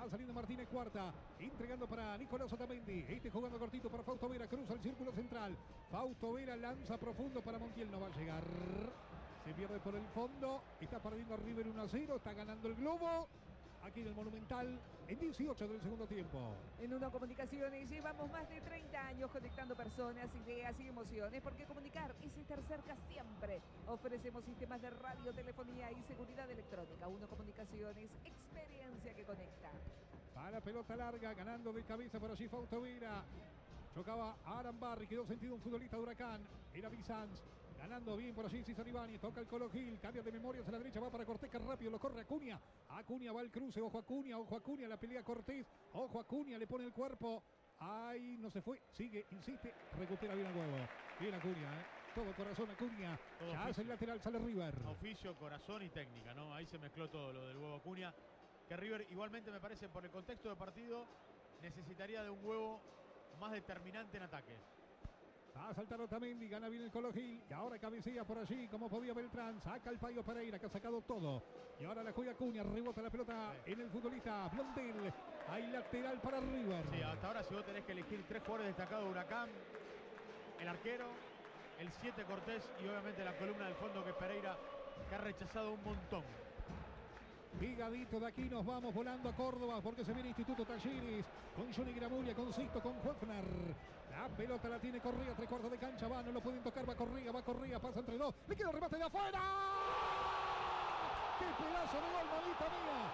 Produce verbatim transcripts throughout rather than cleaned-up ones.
Va saliendo Martínez Cuarta, entregando para Nicolás Otamendi. Este jugando cortito para Fausto Vera, cruza el círculo central. Fausto Vera lanza profundo para Montiel, no va a llegar. Se pierde por el fondo, está perdiendo River uno a cero, está ganando el Globo. Aquí en el Monumental, en dieciocho del segundo tiempo. En Uno Comunicaciones llevamos más de treinta años conectando personas, ideas y emociones, porque comunicar es estar cerca siempre. Ofrecemos sistemas de radio, telefonía y seguridad electrónica. Uno Comunicaciones, experiencia que conecta. Para pelota larga, ganando de cabeza por allí Fausto Vera. Chocaba a Aran Barri, quedó sentido un futbolista de Huracán. Era Bizanz. Ganando bien por allí César Ibáñez, toca el Colo Gil, cambia de memoria hacia la derecha, va para Cortés, que rápido lo corre Acuña. Acuña va al cruce, ojo Acuña, ojo Acuña, la pelea Cortés, ojo Acuña, le pone el cuerpo. Ahí no se fue, sigue, insiste, recupera bien el huevo. Bien Acuña, ¿eh? Todo corazón Acuña, todo ya hace el lateral, sale River. Oficio, corazón y técnica, ¿no? Ahí se mezcló todo lo del huevo Acuña, que River igualmente me parece por el contexto de partido necesitaría de un huevo más determinante en ataque. Va a saltar Otamendi, gana bien el Colo Gil. Y ahora cabecea por allí, como podía Beltrán. Saca el Payo Pereira, que ha sacado todo. Y ahora la juega Acuña, rebota la pelota sí. en el futbolista Blondel. Hay lateral para River. Sí, hasta ahora si vos tenés que elegir tres jugadores destacados de Huracán, el arquero, el siete Cortés y obviamente la columna del fondo que es Pereira, que ha rechazado un montón. Pigadito de aquí nos vamos volando a Córdoba porque se viene Instituto Talleres con Johnny Gramulia, con Sisto, con Hoefner. La pelota la tiene Correa, tres cuartos de cancha, va, no lo pueden tocar, va Correa, va Correa, pasa entre dos, le queda el remate de afuera. ¡Qué pedazo de gol, mamita mía!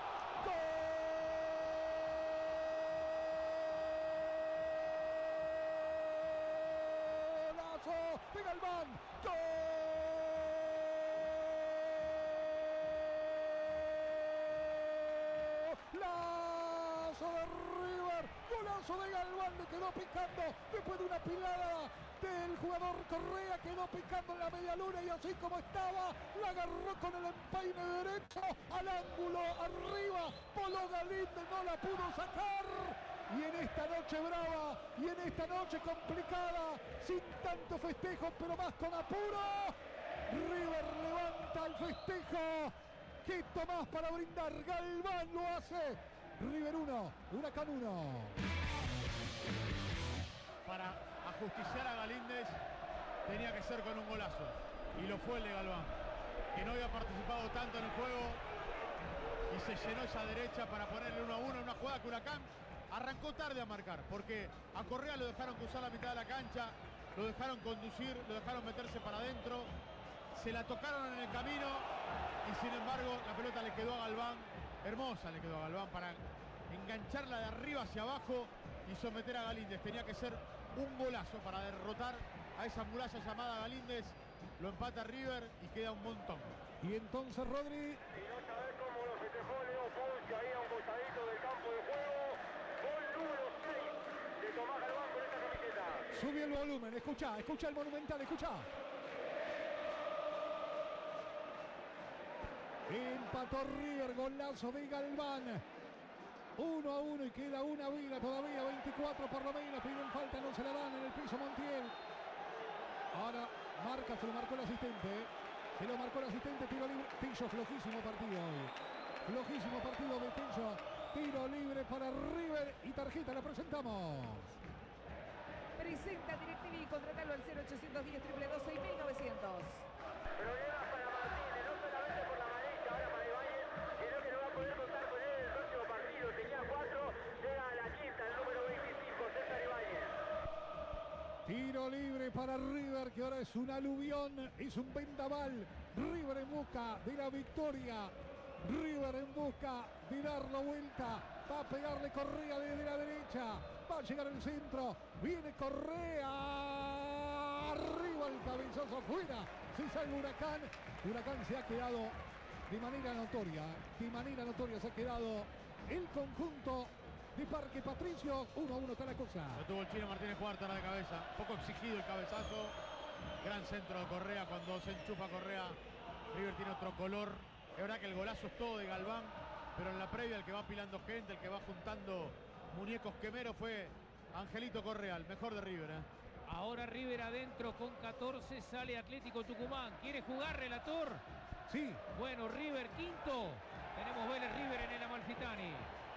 ¡Golazo de Galván! ¡Gol! Golazo de Galván, le quedó picando después de una pilada del jugador Correa, quedó picando en la media luna y así como estaba, la agarró con el empeine derecho al ángulo arriba, Polo Galíndez no la pudo sacar. Y en esta noche brava, y en esta noche complicada, sin tanto festejo, pero más con apuro, River levanta el festejo. ¿Qué tomás para brindar? Galván lo hace. River uno, Huracán uno. Para ajusticiar a Galíndez tenía que ser con un golazo. Y lo fue el de Galván, que no había participado tanto en el juego. Y se llenó esa derecha para ponerle uno a uno en una jugada que Huracán arrancó tarde a marcar. Porque a Correa lo dejaron cruzar la mitad de la cancha, lo dejaron conducir, lo dejaron meterse para adentro. Se la tocaron en el camino y sin embargo la pelota le quedó a Galván. Hermosa le quedó a Galván para engancharla de arriba hacia abajo y someter a Galíndez. Tenía que ser un golazo para derrotar a esa muralla llamada Galíndez. Lo empata River y queda un montón. Y entonces Rodri. Y no sabés cómo lo festejó Leo Ponce ahí a un costadito del campo de juego. Gol número seis de Tomás Galván con esta camiseta. Sube el volumen, escucha, escucha el Monumental, escucha. Empató River, golazo de Galván. uno a uno y queda una vida todavía, veinticuatro por lo menos. Piden falta, no se la dan en el piso Montiel. Ahora marca, se lo marcó el asistente. Se lo marcó el asistente, tiro libre. Tillo, flojísimo partido hoy. Flojísimo partido de Tillo. Tiro libre para River y tarjeta la presentamos. Presenta DirecTV, contratalo al cero ochocientos diez, dos dos dos, seis mil novecientos. Problemas para Martínez, no solamente por la amarilla ahora para Ibáñez, sino que no va a poder contar con él en el próximo partido. Tenía cuatro, llega a la quinta, el número veinticinco, César Ibáñez. Tiro libre para River, que ahora es un aluvión, es un vendaval. River en busca de la victoria. River en busca de dar la vuelta. Va a pegarle Correa desde la derecha. Va a llegar el centro. Viene Correa. Arriba el cabezazo afuera. Se sale Huracán. Huracán se ha quedado de manera notoria. De manera notoria se ha quedado el conjunto de Parque Patricio. uno a uno está la cosa. Lo tuvo el chino Martínez Cuarta de cabeza. Poco exigido el cabezazo. Gran centro de Correa. Cuando se enchufa Correa, River tiene otro color. Es verdad que el golazo es todo de Galván, pero en la previa el que va apilando gente, el que va juntando muñecos quemeros fue Angelito Correa, el mejor de River, ¿eh? Ahora River adentro con catorce, sale Atlético Tucumán. ¿Quiere jugar, relator? Sí. Bueno, River quinto. Tenemos Vélez River en el Amalfitani. La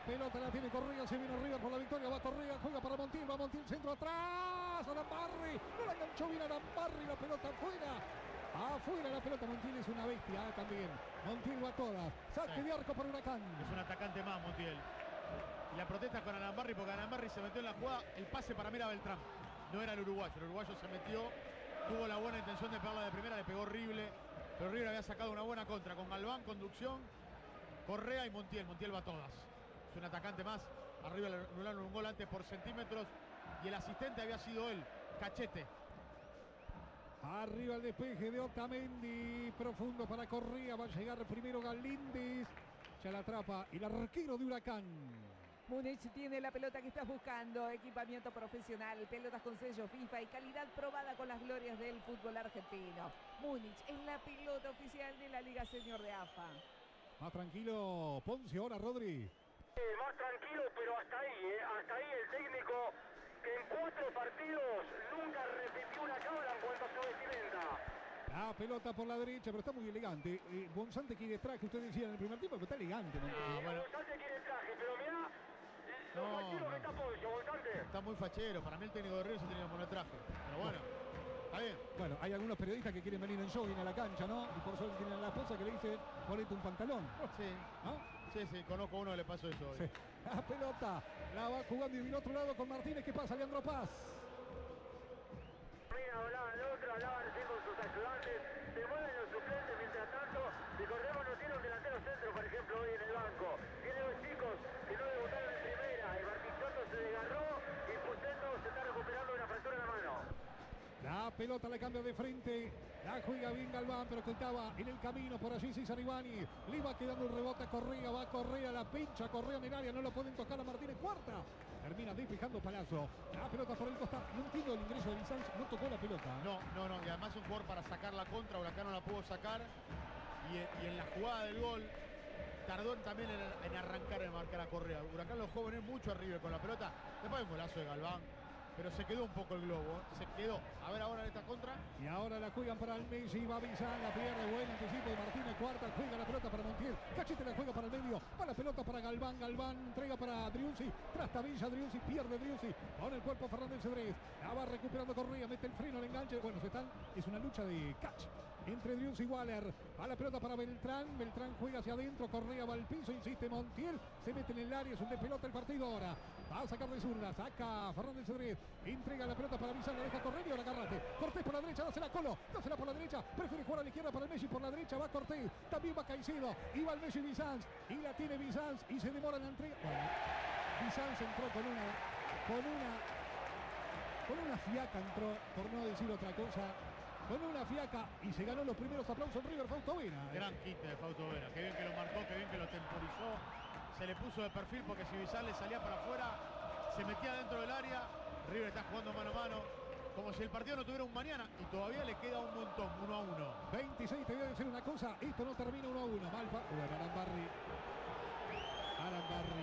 pelota la tiene Correa, se viene arriba por la victoria, va Correa, juega para Montiel, va Montiel, centro atrás, Arambarri, no la enganchó bien Arambarri, la pelota afuera. Afuera la pelota, Montiel es una bestia ¿eh? También. Montiel va a todas. Saque sí. de arco para Huracán. Es un atacante más, Montiel. Y la protesta con Arambarri porque Arambarri se metió en la jugada. El pase para mí era Beltrán. No era el uruguayo. El uruguayo se metió. Tuvo la buena intención de pegarla de primera. Le pegó horrible. Pero River había sacado una buena contra. Con Galván, conducción, Correa y Montiel. Montiel va a todas. Es un atacante más. Arriba le anularon un gol antes por centímetros. Y el asistente había sido él. Cachete. Arriba el despeje de Otamendi, profundo para Correa, va a llegar primero Galíndez, ya la atrapa el arquero de Huracán. Múnich tiene la pelota que estás buscando, equipamiento profesional, pelotas con sello FIFA y calidad probada con las glorias del fútbol argentino. Múnich es la pelota oficial de la Liga Senior de A F A. Más tranquilo Ponce, ahora Rodri. Eh, más tranquilo, pero hasta ahí, eh, hasta ahí el técnico que en cuatro partidos nunca repitió una cámara en cuanto a su vestimenta. La pelota por la derecha, pero está muy elegante. Eh, Bonzante quiere traje, usted decía en el primer tiempo, pero está elegante. ¿no? Sí, Ah, bueno. Bonzante quiere traje, pero mirá lo No, fachero no. que está Poncio, Bonzante. Está muy fachero. Para mí el técnico de River se tenía que poner traje. Pero bueno, está bien. Bueno, hay algunos periodistas que quieren venir en jogging a la cancha, ¿no? Y por eso tienen a la esposa que le dice, ponete un pantalón. Sí, ¿No? sí, sí. Conozco a uno que le pasó eso hoy. Sí. La pelota la va jugando y del otro lado con Martínez. ¿Qué pasa, Leandro Paz? Mira, hablaba el otro, hablaban así con sus ayudantes, se mueven los suplentes mientras tanto. Recordemos, no tiene un delantero centro, por ejemplo, hoy en el banco. Tiene dos chicos que no debutaron en primera. El Bartichotto se desgarró y Pucetto se está recuperando de una fractura en la mano. La pelota la cambia de frente, la juega bien Galván, pero que estaba en el camino por allí César Ivani. Le va quedando un rebote a Correa, va Correa, la pincha, Correa en el área, no lo pueden tocar a Martínez, cuarta. Termina despejando Palazzo, la pelota por el costado. No entiendo el ingreso de Bizanz, no tocó la pelota. No, no, no. Y además un jugador para sacar la contra, Huracán no la pudo sacar. Y, y en la jugada del gol tardó también en, en arrancar, en marcar a Correa. Huracán los jóvenes mucho arriba con la pelota. Después hay un golazo de Galván. Pero se quedó un poco el globo, se quedó. A ver ahora en esta contra. Y ahora la juegan para el Messi, va Bizán, la pierde, buen anticipo de Martínez, cuarta, juega la pelota para Montiel, Cachete la juega para el medio, va la pelota para Galván, Galván entrega para Driussi, trastabilla Driussi, pierde Driussi, con el cuerpo Fernández Cedrés, la va recuperando Correa, mete el freno, el enganche, bueno, se están, es una lucha de catch entre Driussi y Waller, va la pelota para Beltrán, Beltrán juega hacia adentro, Correa va al piso, insiste Montiel, se mete en el área, es un despelota el partido ahora, va a sacar de zurda, saca Fernández Cedrés, entrega la pelota para Bizán, la deja correr y ahora Garrate, Cortés por la derecha, dásela Colo, dásela por la derecha, prefiere jugar a la izquierda para el Messi, por la derecha va Cortés, también va Caicedo, y va el Messi Bizanz, y la tiene Bizanz, y se demora en la entrega, bueno, Bizanz entró con una, con una, con una fiaca entró, por no decir otra cosa, con una fiaca y se ganó los primeros aplausos River Fausto Vera. Gran quite de Fausto Vera, qué bien que lo marcó, qué bien que lo temporizó. Se le puso de perfil porque si Bizán le salía para afuera, se metía dentro del área. River está jugando mano a mano, como si el partido no tuviera un mañana y todavía le queda un montón, uno a uno. veintiséis, te voy a decir una cosa, esto no termina uno a uno. Malpa, bueno, Arambarri. Arambarri.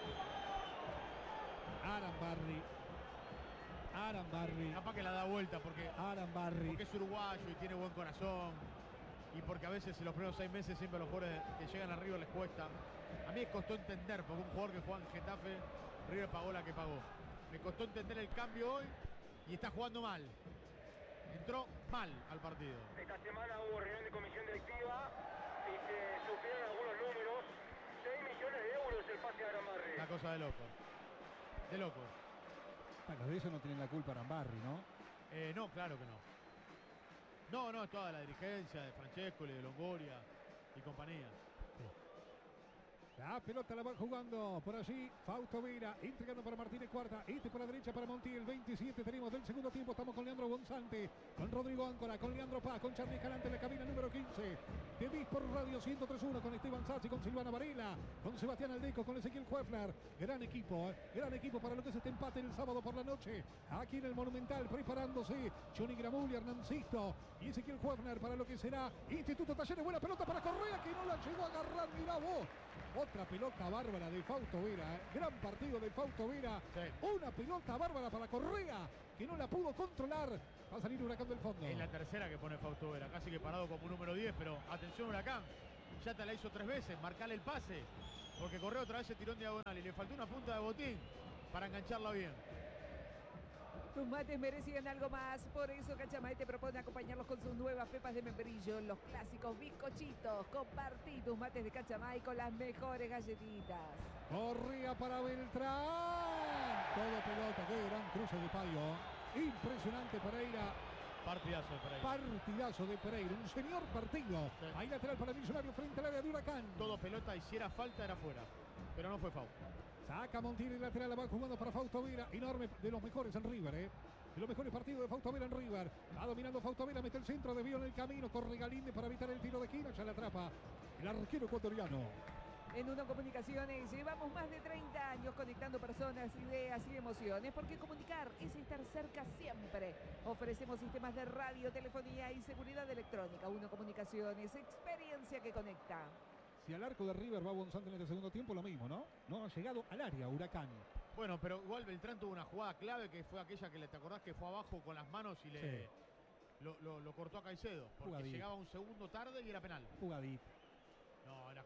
Arambarri. Arambarri. Capaz que la da vuelta porque, Arambarri. porque es uruguayo y tiene buen corazón. Y porque a veces en los primeros seis meses siempre a los jugadores que llegan a River les cuesta. A mí me costó entender, porque un jugador que juega en Getafe, River pagó la que pagó. Me costó entender el cambio hoy y está jugando mal. Entró mal al partido. Esta semana hubo reunión de comisión directiva y se supieron algunos números. seis millones de euros el pase a Arambarri. Una cosa de loco. De loco. Bueno, de eso no tienen la culpa Arambarri, ¿no? Eh, no, claro que no. No, no, es toda la dirigencia de Francescoli, de Longoria y compañía. La pelota la va jugando por allí Fausto Vera, entregando para Martínez cuarta, este por la derecha para Montiel, veintisiete tenemos del segundo tiempo, estamos con Leandro Bonzante, con Rodrigo Áncora, con Leandro Paz, con Charly Escalante en la cabina número quince, de Dis por Radio ciento tres punto uno, con Esteban Sassi, con Silvana Varela, con Sebastián Aldeco, con Ezequiel Huefler, gran equipo, ¿eh? gran equipo para lo que es este empate el sábado por la noche, aquí en el Monumental, preparándose Johnny Gramulli, Hernán Sisto y Ezequiel Huefler para lo que será Instituto Talleres, buena pelota para Correa, que no la llegó a agarrar, mirá vos. Otra pelota bárbara de Fausto Vera, ¿eh? Gran partido de Fausto Vera. Sí. Una pelota bárbara para Correa, que no la pudo controlar. Va a salir Huracán del fondo. Es la tercera que pone Fausto Vera, casi que parado como número diez, pero atención Huracán. Ya te la hizo tres veces, marcale el pase. porque Correa otra vez se tiró en diagonal y le faltó una punta de botín para engancharla bien. Tus mates merecían algo más, por eso Cachamay te propone acompañarlos con sus nuevas pepas de membrillo, los clásicos bizcochitos. Compartí tus mates de Cachamay con las mejores galletitas. Correa para Beltrán. Todo pelota, qué gran cruce de Payo. Impresionante Pereira. Partidazo de Pereira. Partidazo de Pereira, un señor partido. Sí. Ahí lateral para Millonario frente al área de Huracán. Todo pelota y si era falta era fuera, pero no fue foul. Saca Montiel y lateral, la va jugando para Fausto Vera. Enorme, de los mejores en River, ¿eh? De los mejores partidos de Fausto Vera en River. Va dominando Fausto Vera, mete el centro, desvío en el camino. Corre Galíndez para evitar el tiro de esquina. Ya la atrapa el arquero ecuatoriano. En Uno Comunicaciones llevamos más de treinta años conectando personas, ideas y emociones, porque comunicar es estar cerca siempre. Ofrecemos sistemas de radio, telefonía y seguridad electrónica. Uno Comunicaciones, experiencia que conecta. Si al arco de River va Bonzante en este segundo tiempo, lo mismo, ¿no? No ha llegado al área Huracán. Bueno, pero igual Beltrán tuvo una jugada clave que fue aquella que, ¿te acordás? Que fue abajo con las manos y le sí. lo, lo, lo cortó a Caicedo. Porque Jugadito. Llegaba un segundo tarde y era penal. Jugadito. No, era...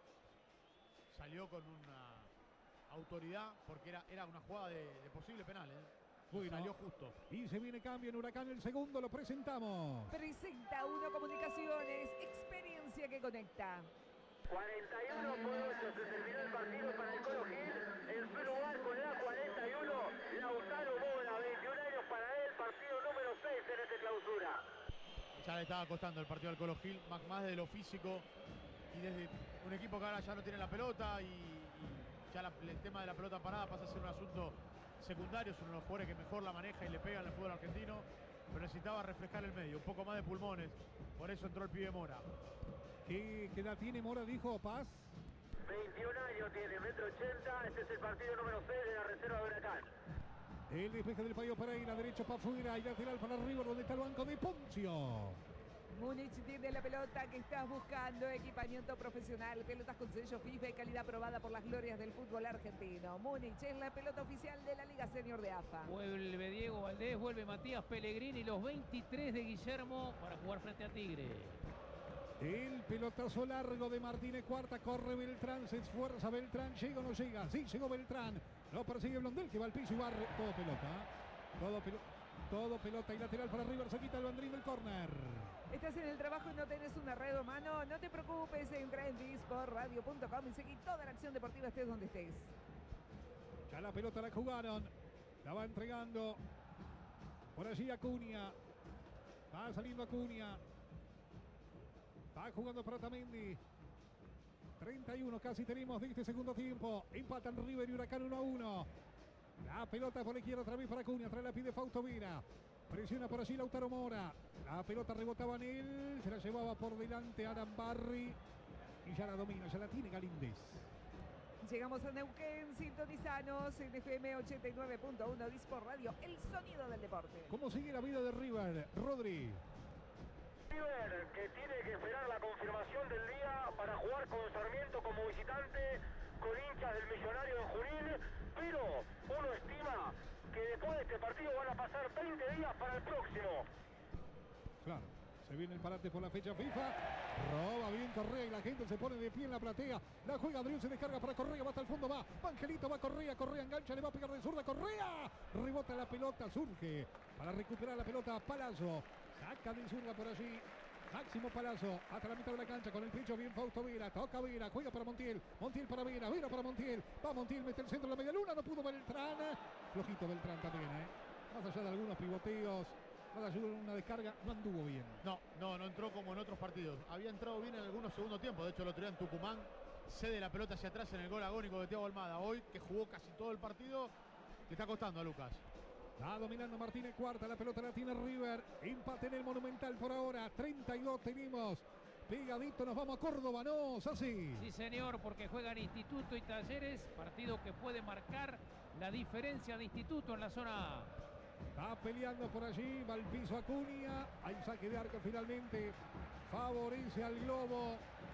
Salió con una autoridad porque era, era una jugada de, de posible penal, ¿eh? Bueno, salió justo. Y se viene cambio en Huracán, el segundo lo presentamos. Presenta Uno Comunicaciones, experiencia que conecta. cuarenta y uno por ocho, se terminó el partido para el Colo Gil. En su lugar con la cuarenta y uno, Lautaro Mora, veintiún años para él, partido número seis en esta clausura. Ya le estaba costando el partido al Colo Gil, más, más de lo físico. Y desde un equipo que ahora ya no tiene la pelota y, y ya la, el tema de la pelota parada pasa a ser un asunto secundario, es uno de los jugadores que mejor la maneja y le pega al fútbol argentino, pero necesitaba refrescar el medio, un poco más de pulmones, por eso entró el pibe Mora. ¿Qué, qué edad tiene Mora, dijo Paz? veintiún años tiene, metro ochenta, este es el partido número seis de la reserva de Huracán. El despeje del Payo Pereira, derecho para afuera y lateral para arriba, donde está el banco de Poncio. Múnich tiene la pelota que estás buscando, equipamiento profesional, pelotas con sello FIFA y calidad aprobada por las glorias del fútbol argentino. Múnich es la pelota oficial de la Liga Senior de A F A. Vuelve Diego Valdés, vuelve Matías Pellegrini, los veintitrés de Guillermo para jugar frente a Tigre. El pelotazo largo de Martínez Cuarta, corre Beltrán, se esfuerza Beltrán, ¿llega o no llega? Sí, llegó Beltrán, lo persigue Blondel que va al piso y barre, todo pelota, todo pelota. Todo pelota y lateral para River, se quita el bandrín del córner. ¿Estás en el trabajo y no tenés una red a mano? No te preocupes, entra en disport radio punto com y seguí toda la acción deportiva estés donde estés. Ya la pelota la jugaron, la va entregando por allí Acuña. Va saliendo Acuña. Va jugando para Otamendi. treinta y uno casi tenemos de este segundo tiempo. Empatan River y Huracán uno a uno. La pelota por la izquierda otra vez para Acuña. Trae la pide Fausto Vera. Presiona por allí Lautaro Mora. La pelota rebotaba en él. Se la llevaba por delante Arambarri. Y ya la domina, ya la tiene Galíndez. Llegamos a Neuquén, sintonizanos en F M ochenta y nueve punto uno Disport Radio, el sonido del deporte. ¿Cómo sigue la vida de River, Rodri? River, que tiene que esperar la confirmación del día para jugar con Sarmiento como visitante, con hinchas del Millonario en Junín, pero uno estima que después de este partido van a pasar veinte días para el próximo. Claro, se viene el parate por la fecha FIFA, roba bien Correa y la gente se pone de pie en la platea, la juega Adrián, se descarga para Correa, va hasta el fondo, va, Angelito, va Correa, Correa engancha, le va a pegar de zurda, Correa, rebota la pelota, surge para recuperar la pelota Palazzo, saca de zurda por allí. Máximo Palazzo, hasta la mitad de la cancha con el pecho bien Fausto Vera, toca Vera, juega para Montiel, Montiel para Vera, Vera para Montiel, va Montiel, mete el centro de la media luna, no pudo Beltrán, flojito Beltrán también, ¿eh? Más allá de algunos pivoteos, más allá de una descarga, no anduvo bien. No, no, no entró como en otros partidos, había entrado bien en algunos segundos tiempos, de hecho el otro día en Tucumán cede la pelota hacia atrás en el gol agónico de Thiago Almada, hoy que jugó casi todo el partido, le está costando a Lucas. Va dominando Martínez Cuarta, la pelota la tiene River, empate en el Monumental por ahora, treinta y dos tenemos, pegadito nos vamos a Córdoba, ¿no? Así. Sí señor, porque juegan Instituto y Talleres, partido que puede marcar la diferencia de Instituto en la zona A. Va peleando por allí, va al piso Acuña, hay saque de arco finalmente, favorece al Globo,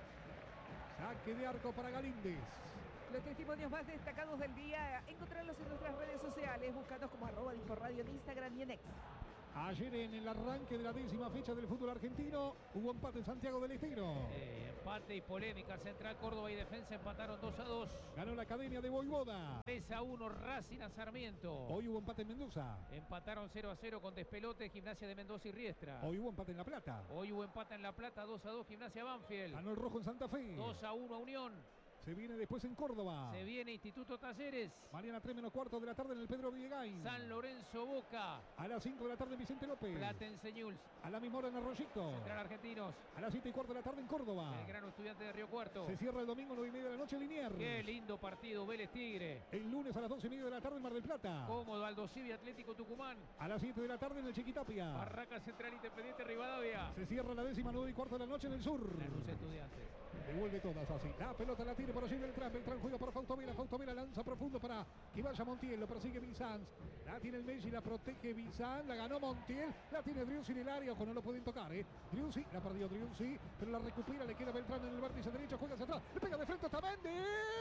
saque de arco para Galíndez. Los testimonios más destacados del día, encontrarlos en nuestras redes sociales, búscanos como arroba Disport Radio en Instagram y en X. Ayer en el arranque de la décima fecha del fútbol argentino hubo empate en Santiago del Estero. Eh, empate y polémica. Central Córdoba y Defensa empataron dos a dos. Ganó la Academia de Voivoda. tres a uno Racing a Sarmiento. Hoy hubo empate en Mendoza. Empataron cero a cero con Despelote, Gimnasia de Mendoza y Riestra. Hoy hubo empate en La Plata. Hoy hubo empate en La Plata, dos a dos Gimnasia Banfield. Ganó el Rojo en Santa Fe. dos a uno Unión. Se viene después en Córdoba. Se viene Instituto Talleres. Mañana tres menos cuarto de la tarde en el Pedro Villegain. San Lorenzo Boca. A las cinco de la tarde en Vicente López. Platense Newell's. A la misma hora en Arroyito. Central Argentinos. A las siete y cuarto de la tarde en Córdoba. Belgrano Estudiante de Río Cuarto. Se cierra el domingo nueve y media de la noche en Liniers. Qué lindo partido, Vélez Tigre. El lunes a las doce y media de la tarde en Mar del Plata. Cómodo, Aldo Civi Atlético Tucumán. A las siete de la tarde en el Chiquitapia. Barraca Central Independiente Rivadavia. Se cierra la décima nueve y cuarto de la noche en el sur. Lanús Estudiantes. Devuelve todas así. La pelota la tiene por allí Beltrán. Beltrán juega para Fautomera. Fautomera lanza profundo para que vaya Montiel. Lo persigue Bizanz. La tiene el Messi. La protege Bizanz. La ganó Montiel. La tiene Driussi en el área. Ojo, no lo pueden tocar, ¿eh? Driussi. La perdió Driussi. Pero la recupera. Le queda Beltrán en el vértice derecho. Juega hacia atrás. Le pega de frente a Tamendi.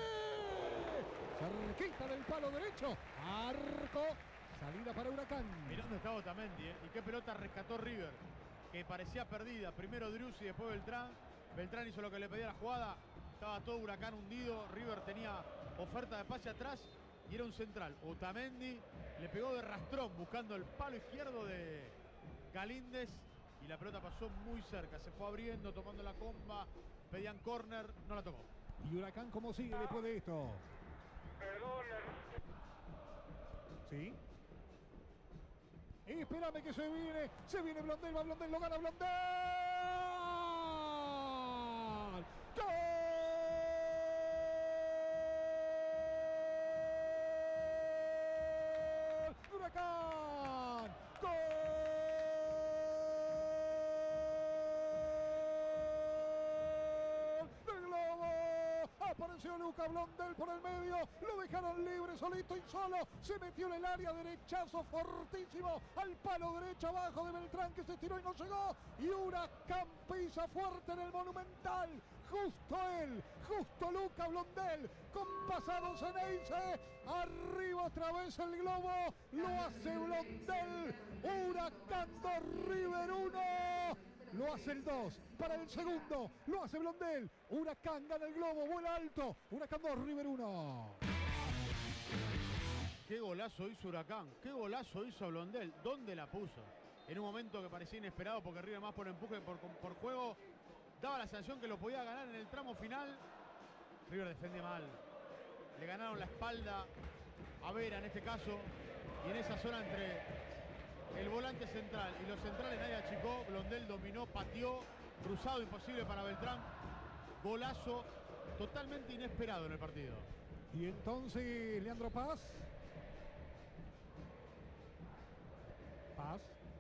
Cerquita del palo derecho. Arco. Salida para Huracán. Mirá dónde estaba Otamendi, ¿eh? Y qué pelota rescató River, que parecía perdida. Primero Driussi, después Beltrán. Beltrán hizo lo que le pedía la jugada. Estaba todo Huracán hundido. River tenía oferta de pase atrás y era un central. Otamendi le pegó de rastrón buscando el palo izquierdo de Galíndez y la pelota pasó muy cerca. Se fue abriendo, tomando la comba. Pedían córner, no la tocó. Y Huracán, ¿cómo sigue después de esto? Perdón. ¿Sí? Espérame que se viene. Se viene Blondel, va Blondel, lo gana Blondel. ¡Gol! ¡Huracán! ¡Gol! ¡Del Globo! Apareció Luca Blondel por el medio. Lo dejaron libre, solito y solo. Se metió en el área, derechazo fortísimo al palo derecho abajo de Beltrán, que se tiró y no llegó. Y Huracán pisa fuerte en el Monumental. Justo él, justo Luca Blondel, con pasado Ceneice, arriba otra vez el Globo, lo hace Blondel, Huracán dos, River uno, lo hace el dos, para el segundo, lo hace Blondel, Huracán gana el Globo, vuela alto, Huracán dos, River uno. Qué golazo hizo Huracán, qué golazo hizo Blondel, ¿dónde la puso? En un momento que parecía inesperado porque River más por empuje, por, por juego, daba la sensación que lo podía ganar en el tramo final. River defiende mal. Le ganaron la espalda a Vera en este caso. Y en esa zona entre el volante central y los centrales nadie achicó. Blondel dominó, pateó. Cruzado imposible para Beltrán. Golazo totalmente inesperado en el partido. Y entonces Leandro Paz. Paz.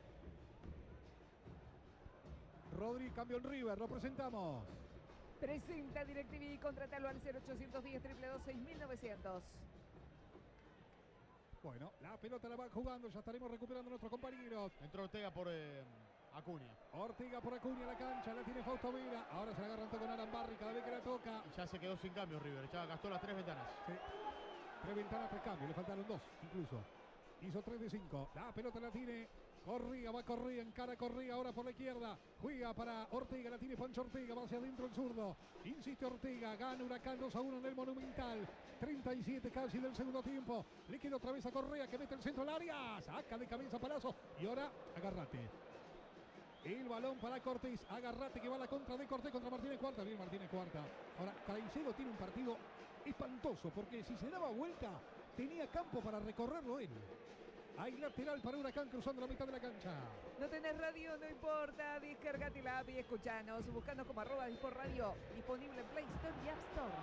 Rodri, cambio en River, lo presentamos. Presenta DirecTV y contratalo al cero ochocientos diez, dos dos dos, seis mil novecientos. Bueno, la pelota la va jugando, ya estaremos recuperando a nuestros compañeros. Entró Ortega por eh, Acuña. Ortega por Acuña, la cancha, la tiene Fausto Vera. Ahora se la agarran con Arambarri cada vez que la toca. Y ya se quedó sin cambio River, ya gastó las tres ventanas. Sí. Tres ventanas, tres cambios, le faltaron dos incluso. Hizo tres de cinco. La pelota la tiene Correa, va Correa, encara Correa ahora por la izquierda. Juega para Ortega, la tiene Pancho Ortega, va hacia adentro el zurdo. Insiste Ortega, gana Huracán dos a uno en el Monumental. treinta y siete casi del segundo tiempo. Le queda otra vez a Correa que mete el centro al área. Saca de cabeza Palazzo. Y ahora Agarrate. El balón para Cortés. Agarrate que va a la contra de Cortés contra Martínez Cuarta. Bien Martínez Cuarta. Ahora Caicedo tiene un partido espantoso porque si se daba vuelta tenía campo para recorrerlo él. Hay lateral para Huracán cruzando la mitad de la cancha. No tenés radio, no importa. Descargate la app y escuchanos. Buscanos como arroba Disport Radio. Disponible en Play Store y App Store.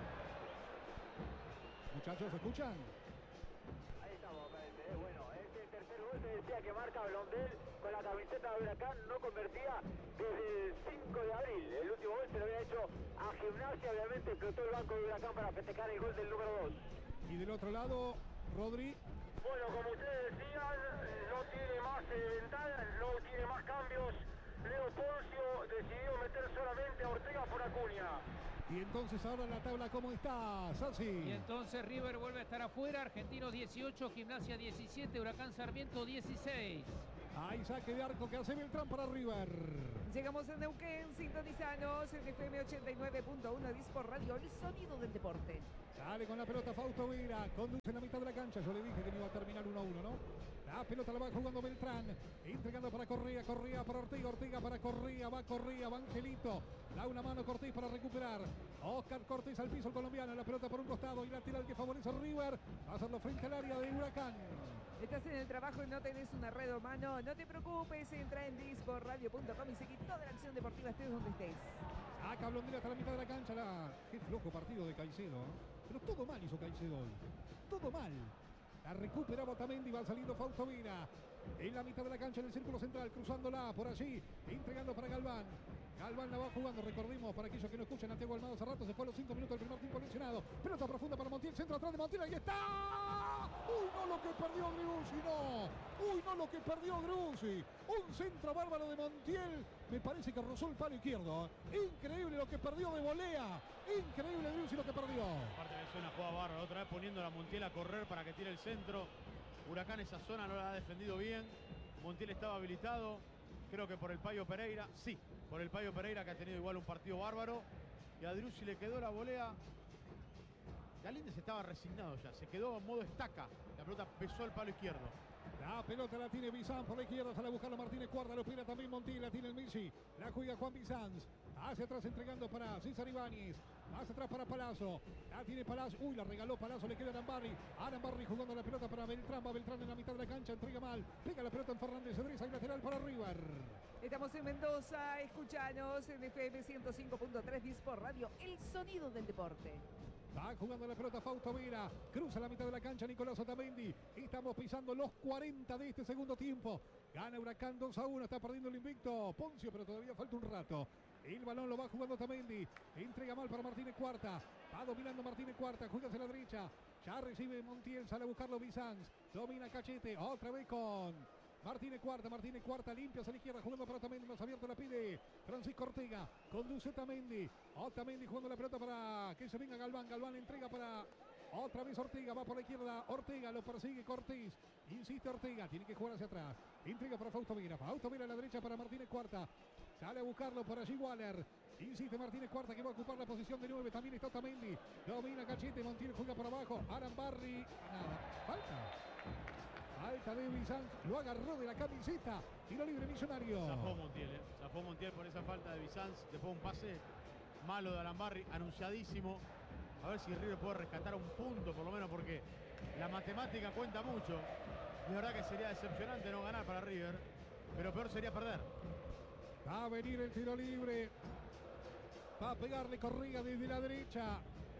Muchachos, ¿escuchan? Ahí estamos, eh, bueno, este tercer gol se decía que marca Blondel con la camiseta de Huracán, no convertía desde el cinco de abril. El último gol se lo había hecho a Gimnasia, obviamente explotó el banco de Huracán para festejar el gol del número dos. Y del otro lado, Rodri. Bueno, como ustedes decían, no tiene más eh, ventanas, no tiene más cambios. Leo Poncio decidió meter solamente a Ortega por Acuña. Y entonces ahora la tabla, ¿cómo está, Sassi? Y entonces River vuelve a estar afuera. Argentinos dieciocho, Gimnasia diecisiete, Huracán Sarmiento dieciséis. Hay saque de arco que hace Beltrán para River. Llegamos a Neuquén, sintonizanos en F M ochenta y nueve punto uno Disport Radio, el sonido del deporte. Sale con la pelota Fausto Vera, conduce en la mitad de la cancha. Yo le dije que no iba a terminar uno a uno, ¿no? La pelota la va jugando Beltrán, entregando para Correa, Correa para Ortega, Ortega para Correa, va Correa, va Angelito. Da una mano Cortés para recuperar. Oscar Cortés al piso el colombiano, la pelota por un costado y lateral que favorece a River. Va a hacerlo frente al área de Huracán. Estás en el trabajo y no tenés una red o mano, no te preocupes, entra en disport radio punto com y seguí toda la acción deportiva estés donde estés. Saca Blondel hasta la mitad de la cancha. La... Qué flojo partido de Caicedo, ¿eh? Pero todo mal hizo Caicedo hoy. Todo mal. La recupera Otamendi, va saliendo Fausto Vera. En la mitad de la cancha, en el círculo central, cruzándola por allí, entregando para Galván. Galván la va jugando, recordemos, para aquellos que no escuchan, Santiago Almada hace rato, se fue a los cinco minutos del primer tiempo lesionado. Pelota profunda para Montiel, centro atrás de Montiel, ahí está. Uy, no lo que perdió Driussi, no. Uy, no lo que perdió Driussi. Un centro bárbaro de Montiel, me parece que rozó el palo izquierdo. Increíble lo que perdió de volea. Increíble Driussi lo que perdió. Aparte que es una jugada bárbara, otra vez poniendo a Montiel a correr para que tire el centro. Huracán esa zona no la ha defendido bien. Montiel estaba habilitado, creo que por el Payo Pereira, sí, por el Payo Pereira, que ha tenido igual un partido bárbaro. Y a Driussi le quedó la volea. Galíndez estaba resignado ya, se quedó en modo estaca. La pelota pesó el palo izquierdo. La pelota la tiene Bizán por la izquierda, sale a buscarlo Martínez Cuarta, lo pira también Montiel, la tiene el Messi, la juega Juan Bizán, hacia atrás entregando para César Ibáñez, hacia atrás para Palazzo, la tiene Palazzo, uy, la regaló Palazzo, le queda Arambarri, Arambarri jugando la pelota para Beltrán, va Beltrán en la mitad de la cancha, entrega mal, pega la pelota en Fernández Cedresa y lateral para River. Estamos en Mendoza, escuchanos en F M ciento cinco punto tres Disport Radio, el sonido del deporte. Va jugando la pelota Fausto Vera, cruza la mitad de la cancha Nicolás Otamendi. Estamos pisando los cuarenta de este segundo tiempo. Gana Huracán dos a uno, está perdiendo el invicto Poncio, pero todavía falta un rato. El balón lo va jugando Otamendi, entrega mal para Martínez Cuarta, va dominando Martínez Cuarta, juega hacia la derecha, ya recibe Montiel, sale a buscarlo Bizanz, domina Cachete, otra vez con Martínez Cuarta, Martínez Cuarta limpia hacia la izquierda, jugando para Otamendi, más abierto la pide Francisco Ortega, conduce Otamendi, Otamendi jugando la pelota para que se venga Galván, Galván entrega para otra vez Ortega, va por la izquierda, Ortega lo persigue Cortés, insiste Ortega, tiene que jugar hacia atrás, entrega para Fausto Vera, Fausto Vera a la derecha para Martínez Cuarta, sale a buscarlo por allí Waller, insiste Martínez Cuarta que va a ocupar la posición de nueve, también está Otamendi, domina Cachete, Montiel juega por abajo, Arambarri, nada, falta. Falta de Bizanz, lo agarró de la camiseta, tiro libre Millonario. Zafó Montiel, eh. Zafó Montiel por esa falta de Bizanz, después un pase malo de Arambarri, anunciadísimo. A ver si River puede rescatar un punto por lo menos, porque la matemática cuenta mucho. De verdad que sería decepcionante no ganar para River, pero peor sería perder. Va a venir el tiro libre, va a pegarle Correa desde la derecha.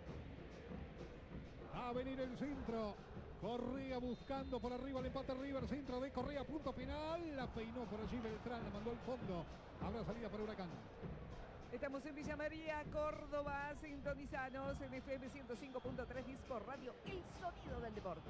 Va a venir el centro. Correa buscando por arriba el empate River, centro de Correa, punto penal, la peinó por allí Beltrán, la mandó al fondo, habrá salida para Huracán. Estamos en Villa María, Córdoba, sintonizanos en F M ciento cinco punto tres Disport Radio, el sonido del deporte.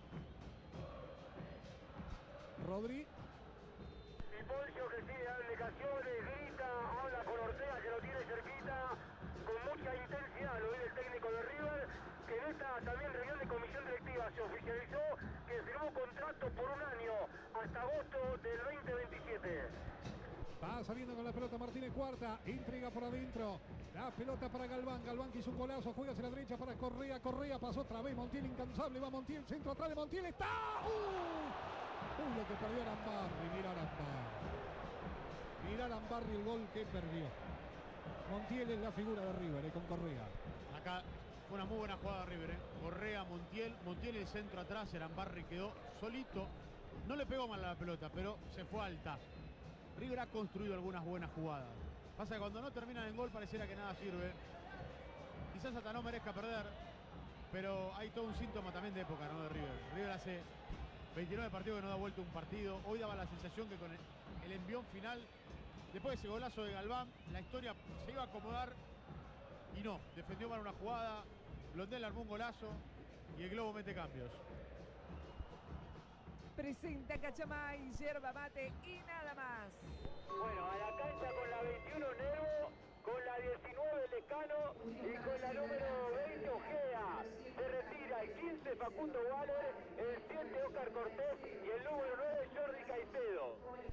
Rodri. Y Poncio que sigue dando indicaciones, grita, habla con Ortega que lo tiene cerquita, con mucha intensidad, lo ve el técnico de River, que en esta también reunión de comisión directiva se oficializó que firmó contrato por un año hasta agosto del veinte veintisiete. Va saliendo con la pelota Martínez Cuarta, entrega por adentro, la pelota para Galván, Galván que hizo un golazo, juega hacia la derecha para Correa, Correa pasó otra vez, Montiel incansable, va Montiel, centro atrás de Montiel, está, ¡uh! Uy, lo que perdió Arambarri, mira Arambarri, mira Arambarri el gol que perdió. Montiel es la figura de River, eh, con Correa. Acá fue una muy buena jugada de River, eh. Correa, Montiel, Montiel el centro atrás, Arambarri quedó solito, no le pegó mal a la pelota, pero se fue alta. River ha construido algunas buenas jugadas. Pasa que cuando no terminan en gol pareciera que nada sirve. Quizás hasta no merezca perder, pero hay todo un síntoma también de época, ¿no? De River. River hace veintinueve partidos que no da vuelta un partido. Hoy daba la sensación que con el, el envión final, después de ese golazo de Galván, la historia se iba a acomodar y no. Defendió mal una jugada, Blondel armó un golazo y el Globo mete cambios. Presenta Cachamay, yerba mate y nada más. Bueno, a la cancha con la veintiuno Nervo, con la diecinueve Lescano y con la número veinte Ojeda. Se retira el quince Facundo Waller, el siete Oscar Cortés y el número nueve Jordi Caicedo.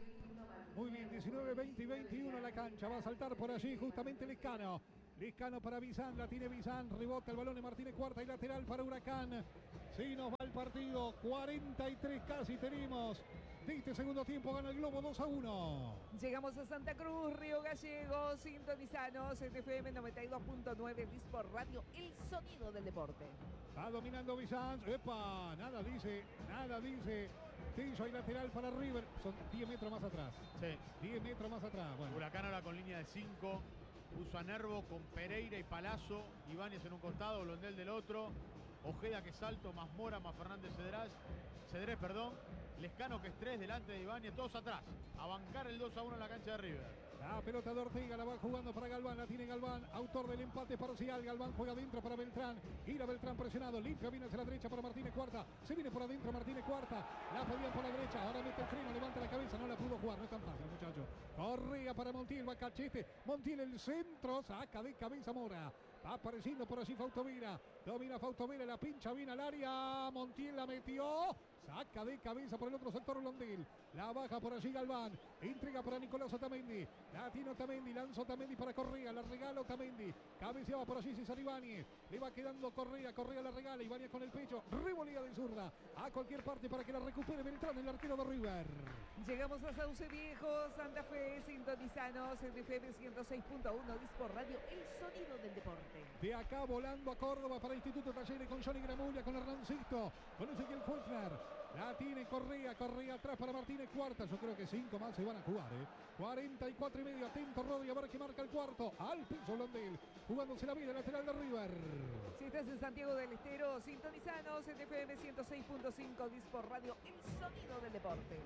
Muy bien, diecinueve, veinte y veintiuno en la cancha. Va a saltar por allí justamente Lescano. Lescano para Bizán, la tiene Bizán, rebota el balón de Martínez Cuarta y lateral para Huracán. Sí, nos va el partido, cuarenta y tres casi tenemos. De este segundo tiempo gana el Globo dos a uno. Llegamos a Santa Cruz, Río Gallegos, sintonizanos en F M noventa y dos punto nueve, Dispor Radio, el sonido del deporte. Va dominando Bizán, epa, nada dice, nada dice. Tillo y lateral para River, son diez metros más atrás. Sí. diez metros más atrás. Bueno. Huracán ahora con línea de cinco. Puso a Nervo con Pereira y Palazzo. Ibáñez en un costado, Blondel del otro. Ojeda que salto, más Mora, más Fernández Cedrés. Cedrés, perdón. Lescano que es tres delante de Ibáñez, todos atrás. A bancar el dos a uno en la cancha de River. La pelota de Ortega la va jugando para Galván, la tiene Galván, autor del empate parcial. Galván juega adentro para Beltrán, gira Beltrán presionado, limpia, viene hacia la derecha para Martínez Cuarta, se viene por adentro Martínez Cuarta, la pedían por la derecha, ahora mete el freno, levanta la cabeza, no la pudo jugar, no es tan fácil, muchacho. Correa para Montiel, va Cachete, Montiel el centro, saca de cabeza Mora. Va apareciendo por allí Fautovira, domina Fautovira, la pincha bien al área, Montiel la metió, saca de cabeza por el otro sector Blondel, la baja por allí Galván, entrega para Nicolás Otamendi, la tiene Otamendi, lanza Otamendi para Correa, la regala Otamendi, cabeceaba por allí César Ibáñez, le va quedando Correa, Correa la regala, Ibáñez con el pecho, revolía de zurda, a cualquier parte para que la recupere Beltrán, el arquero de River. Llegamos a Sauce Viejo, Santa Fe, sintonizanos en F M ciento seis punto uno, Dispor Radio, el sonido del deporte. De acá volando a Córdoba para Instituto Talleres con Johnny Gramulia, con Hernancito, con Ezequiel Fulchner. La tiene Correa, Correa atrás para Martínez Cuarta. Yo creo que cinco más se van a jugar, ¿eh? cuarenta y cuatro y medio, atento Rodri a ver que marca el cuarto. Al piso Blondel, jugándose la vida lateral de River. Si estás en Santiago del Estero, sintonizanos en F M ciento seis punto cinco, Dispor Radio, el sonido del deporte.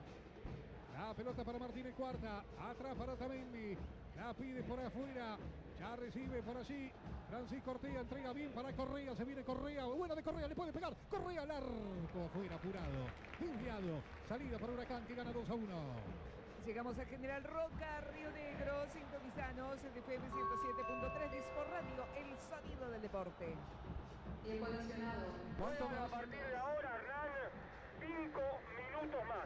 La pelota para Martínez Cuarta, atrás para Otamendi, la pide por afuera, ya recibe por allí Francisco Ortega, entrega bien para Correa, se viene Correa, buena de Correa, le puede pegar, Correa al arco, afuera, apurado, desviado, salida para Huracán que gana dos a uno. Llegamos a General Roca, Río Negro, sintonizanos en F M ciento siete punto tres, Dispor Radio, el sonido del deporte. El coleccionado. ¿Cuánto A más? partir de ahora, Hernán, cinco minutos más.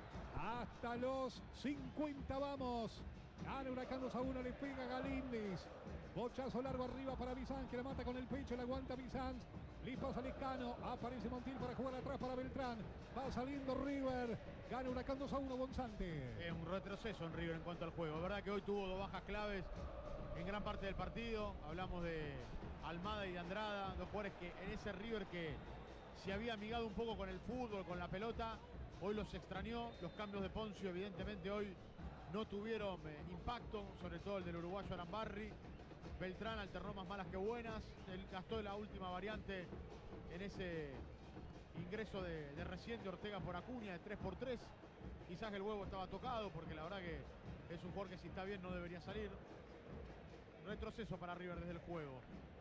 Hasta los cincuenta vamos. Gana Huracán dos a uno, le pega Galíndez. Bochazo largo arriba para Bizán, que la mata con el pecho, la aguanta Bizán. Le pasa Lescano, aparece Montiel para jugar atrás para Beltrán. Va saliendo River. Gana Huracán dos a uno, Gonzante. Es un retroceso en River en cuanto al juego. Es verdad que hoy tuvo dos bajas claves en gran parte del partido. Hablamos de Almada y de Andrada, dos jugadores que en ese River que se había amigado un poco con el fútbol, con la pelota, hoy los extrañó. Los cambios de Poncio evidentemente hoy no tuvieron eh, impacto, sobre todo el del uruguayo Arambarri. Beltrán alternó más malas que buenas. Él gastó la última variante en ese ingreso de, de reciente Ortega por Acuña de tres por tres. Quizás el huevo estaba tocado porque la verdad que es un jugador que si está bien no debería salir. Retroceso para River desde el juego.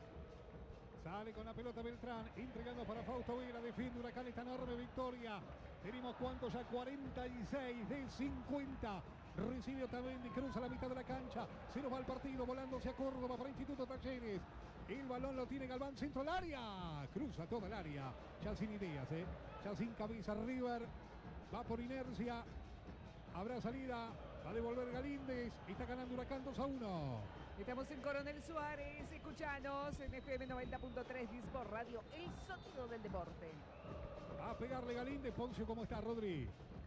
Sale con la pelota Beltrán, entregando para Fausto Vera, defiende Huracán esta enorme victoria. Tenemos cuántos ya, cuarenta y seis de cincuenta. Recibe Otamendi, cruza la mitad de la cancha, se nos va el partido, volando hacia Córdoba para Instituto Talleres. El balón lo tiene Galván, centro al área, cruza toda el área, ya sin ideas, ¿eh? ya sin cabeza River, va por inercia, habrá salida, va a devolver Galíndez, está ganando Huracán dos a uno. Estamos en Coronel Suárez, escuchanos en F M noventa punto tres, Dispor Radio, el sonido del deporte. Va a pegarle Galíndez. Poncio, ¿cómo está, Rodri?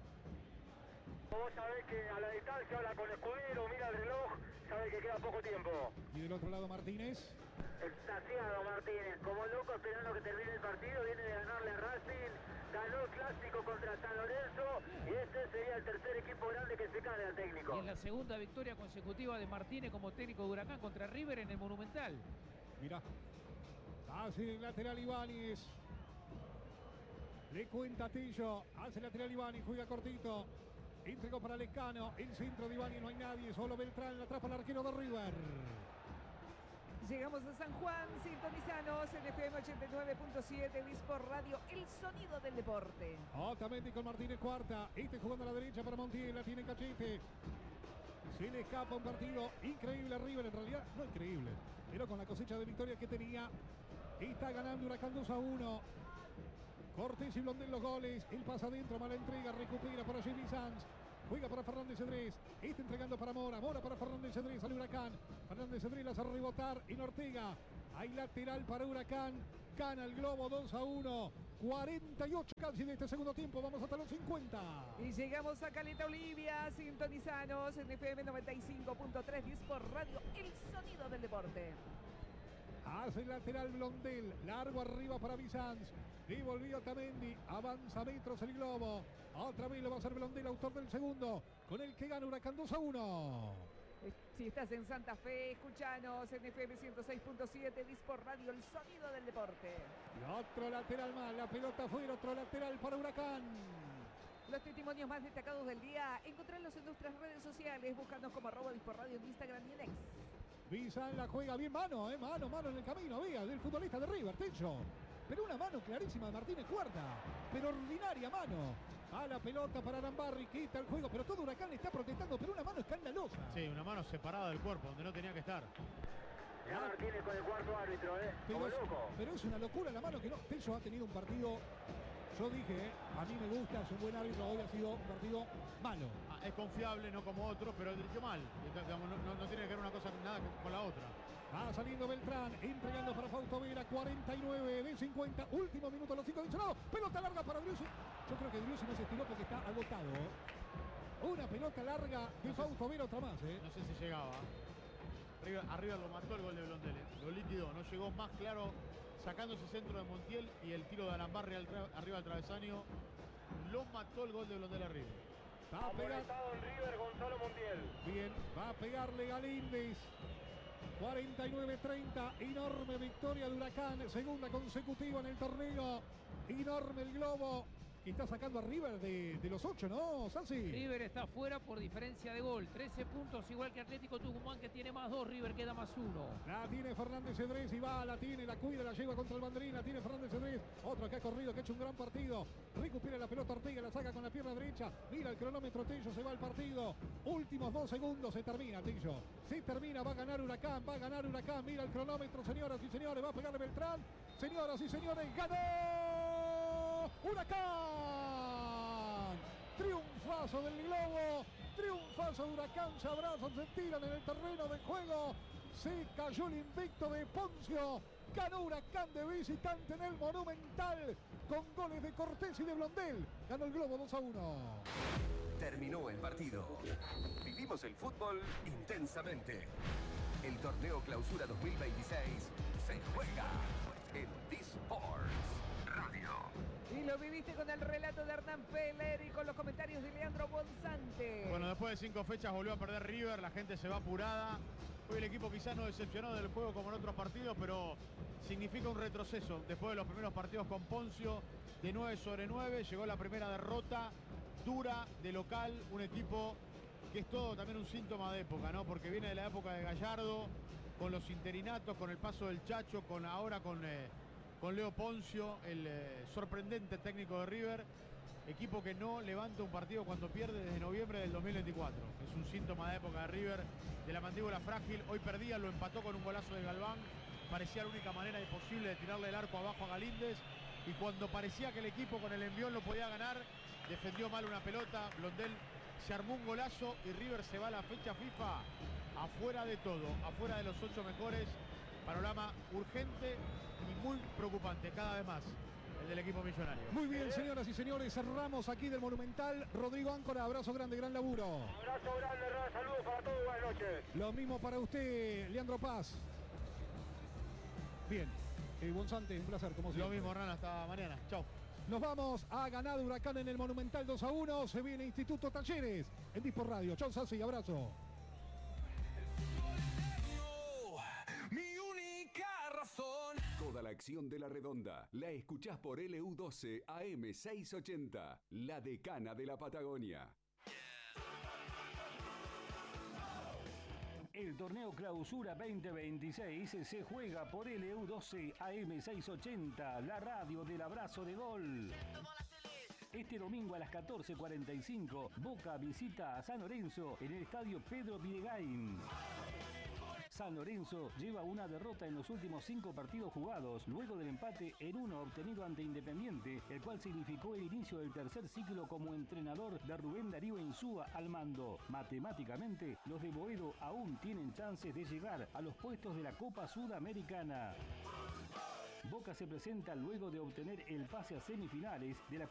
Vos sabés que a la distancia habla con Escudero, mira el reloj, sabe que queda poco tiempo. Y del otro lado Martínez. Extasiado Martínez, como loco esperando que termine el partido, viene de ganarle a Racing, ganó el clásico contra San Lorenzo y este sería el tercer equipo grande que se cae al técnico. Y es la segunda victoria consecutiva de Martínez como técnico de Huracán contra River en el Monumental. Mirá, hace el lateral Ibáñez. Le cuenta Tillo, hace el lateral Ibáñez, juega cortito. Entregó para Lescano, el centro de Ibáñez, no hay nadie, solo Beltrán, la atrapa el arquero de River. Llegamos a San Juan, sintonizanos en F M ochenta y nueve punto siete, Dispor Radio, el sonido del deporte. Otamendi con Martínez Cuarta, este jugando a la derecha para Montiel, la tiene Cachete. Se le escapa un partido increíble a River, en realidad no increíble, pero con la cosecha de victoria que tenía, está ganando Huracán dos a uno. Cortés y Blondel los goles. El pasa adentro, mala entrega, recupera para Jimmy Sanz. Juega para Fernández Cedrés. Está entregando para Mora. Mora para Fernández Cedrés al Huracán. Fernández Cedrés la hace rebotar en Ortega. Hay lateral para Huracán. Gana el Globo dos a uno. cuarenta y ocho casi de este segundo tiempo. Vamos hasta los cincuenta. Y llegamos a Caleta Olivia. Sintonizanos en F M noventa y cinco punto tres. diez por radio. El sonido del deporte. Hace el lateral Blondel. Largo arriba para Bizanz. Devolvió Tamendi. Avanza metros el Globo. Otra vez lo va a hacer Blondel, autor del segundo. Con el que gana Huracán dos a uno. Si estás en Santa Fe, escuchanos en F M ciento seis punto siete. diez por radio. El sonido del deporte. Y otro lateral más. La pelota fuera. Otro lateral para Huracán. Los testimonios más destacados del día, encontrarlos en nuestras redes sociales. Búscanos como arroba diez por radio en Instagram y en X. Bizanz la juega bien, mano, eh, mano, mano en el camino, vea, del futbolista de River, Tencho. Pero una mano clarísima de Martínez Cuarta, pero ordinaria mano. A la pelota para Arambarri, quita el juego, pero todo Huracán le está protestando, pero una mano escandalosa. Sí, una mano separada del cuerpo, donde no tenía que estar. Ya Martínez con el cuarto árbitro, ¿eh? Pero Como es, loco. pero es una locura la mano que no. Tencho ha tenido un partido, yo dije, eh, a mí me gusta, es un buen árbitro, hoy ha sido un partido malo. Ah, es confiable, no como otro, pero dirigió mal. Digamos, no, no, no tiene que ver una cosa nada con la otra. Va saliendo Beltrán, entregando para Fausto Vera, cuarenta y nueve de cincuenta, último minuto, los cinco adicionados, pelota larga para Driussi. Yo creo que Driussi no se estiró porque está agotado. Una pelota larga de no Fausto Vera, otra más. ¿eh? No sé si llegaba. Arriba, arriba lo mató el gol de Blondel, ¿eh? Lo liquidó, no llegó más claro, sacando ese centro de Montiel y el tiro de Arambarri al arriba al travesaño. Lo mató el gol de Blondel arriba. Va a pegar. En River, Gonzalo Montiel. Bien, va a pegarle Galíndez. cuarenta y nueve treinta, enorme victoria de Huracán, segunda consecutiva en el torneo, enorme el Globo, que está sacando a River de, de los ocho, ¿no, Sansi? River está fuera por diferencia de gol, trece puntos, igual que Atlético Tucumán, que tiene más dos, River queda más uno. La tiene Fernández Cedrés y va, la tiene, la cuida, la lleva contra el banderín, la tiene Fernández Cedrés, otro que ha corrido, que ha hecho un gran partido, recupera la pelota Ortega, la saca con la pierna derecha, mira el cronómetro, Tello, se va al partido, últimos dos segundos, se termina, Tello, se termina, va a ganar Huracán, va a ganar Huracán, mira el cronómetro, señoras y señores, va a pegarle Beltrán, señoras y señores, ganó Huracán. Triunfazo del Globo, triunfazo de Huracán, se abrazan, se tiran en el terreno de juego, se cayó el invicto de Poncio, ganó Huracán de visitante en el Monumental, con goles de Cortés y de Blondel, ganó el Globo dos a uno. Terminó el partido. Vivimos el fútbol intensamente. El torneo Clausura dos mil veintiséis se juega en D-Sports Radio. Y lo viviste con el relato de Hernán Peler y con los comentarios de Leandro Bonzante. Bueno, después de cinco fechas volvió a perder River, la gente se va apurada. Hoy el equipo quizás no decepcionó del juego como en otros partidos, pero significa un retroceso. Después de los primeros partidos con Poncio, de nueve sobre nueve, llegó la primera derrota dura de local, un equipo que es todo también un síntoma de época, ¿no? Porque viene de la época de Gallardo, con los interinatos, con el paso del Chacho, con ahora con... Eh, con Leo Poncio, el eh, sorprendente técnico de River, equipo que no levanta un partido cuando pierde desde noviembre del dos mil veinticuatro. Es un síntoma de época de River, de la mandíbula frágil. Hoy perdía, lo empató con un golazo de Galván. Parecía la única manera imposible de tirarle el arco abajo a Galíndez. Y cuando parecía que el equipo con el envión lo podía ganar, defendió mal una pelota. Blondel se armó un golazo y River se va a la fecha FIFA afuera de todo, afuera de los ocho mejores. Panorama urgente y muy preocupante, cada vez más, el del equipo millonario. Muy bien, señoras y señores, cerramos aquí del Monumental. Rodrigo Áncora, abrazo grande, gran laburo. Abrazo grande, Hernán, saludos para todos, buenas noches. Lo mismo para usted, Leandro Paz. Bien, eh, Bonzante, un placer, como siempre. Lo mismo, Hernán, hasta mañana. Chau. Nos vamos, ha ganado Huracán en el Monumental dos a uno. Se viene Instituto Talleres en Dispor Radio. Chau, Sassi, abrazo. Toda la acción de la redonda la escuchás por L U doce A M seiscientos ochenta, la decana de la Patagonia. El torneo Clausura veinte veintiséis se juega por L U doce A M seiscientos ochenta, la radio del abrazo de gol. Este domingo a las catorce cuarenta y cinco, Boca visita a San Lorenzo en el estadio Pedro Videgain. San Lorenzo lleva una derrota en los últimos cinco partidos jugados, luego del empate en uno obtenido ante Independiente, el cual significó el inicio del tercer ciclo como entrenador de Rubén Darío Insúa al mando. Matemáticamente, los de Boedo aún tienen chances de llegar a los puestos de la Copa Sudamericana. Boca se presenta luego de obtener el pase a semifinales de la